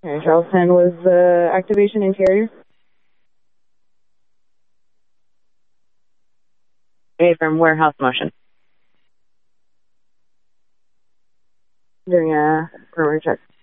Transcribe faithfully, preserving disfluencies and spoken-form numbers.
Okay, Charleston, was the activation interior? Made from warehouse motion. Doing a perimeter check.